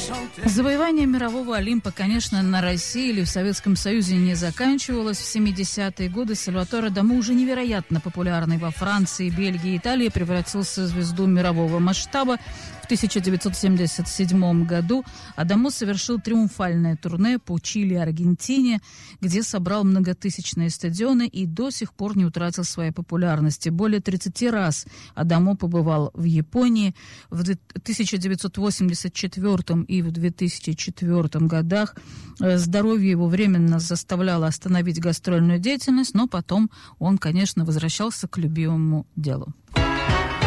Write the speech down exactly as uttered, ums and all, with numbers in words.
Завоевание мирового Олимпа, конечно, на России или в Советском Союзе не заканчивалось. В семидесятые годы Сальваторе Адамо, уже невероятно популярный во Франции, Бельгии и Италии, превратился в звезду мирового масштаба. В тысяча девятьсот семьдесят седьмом году Адамо совершил триумфальное турне по Чили и Аргентине, где собрал многотысячные стадионы и до сих пор не утратил своей популярности. Более тридцати раз Адамо побывал в Японии. В тысяча девятьсот восемьдесят четвёртом и в две тысячи четвёртом годах здоровье его временно заставляло остановить гастрольную деятельность, но потом он, конечно, возвращался к любимому делу.